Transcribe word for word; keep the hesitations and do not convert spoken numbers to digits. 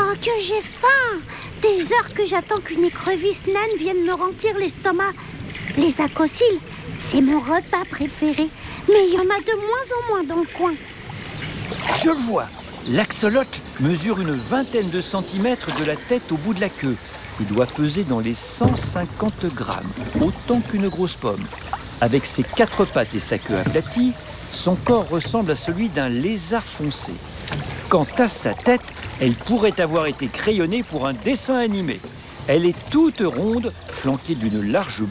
Oh, que j'ai faim! Des heures que j'attends qu'une écrevisse naine vienne me remplir l'estomac. Les acociles, c'est mon repas préféré. Mais il y en a de moins en moins dans le coin. Je le vois. L'axolote mesure une vingtaine de centimètres de la tête au bout de la queue. Il doit peser dans les cent cinquante grammes, autant qu'une grosse pomme. Avec ses quatre pattes et sa queue aplatie, son corps ressemble à celui d'un lézard foncé. Quant à sa tête, elle pourrait avoir été crayonnée pour un dessin animé. Elle est toute ronde, flanquée d'une large